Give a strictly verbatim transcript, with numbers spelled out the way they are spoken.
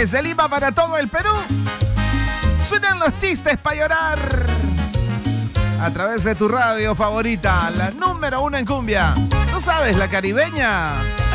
Desde Lima para todo el Perú. Suenan los chistes para llorar. A través de tu radio favorita, la número uno en cumbia. ¿Tú sabes, la caribeña?